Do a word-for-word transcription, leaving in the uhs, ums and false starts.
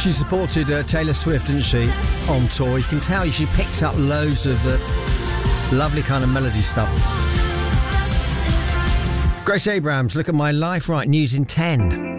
She supported uh, Taylor Swift, didn't she, on tour? You can tell she picked up loads of the lovely kind of melody stuff. Grace Abrams, Look at My Life. Right, news in ten.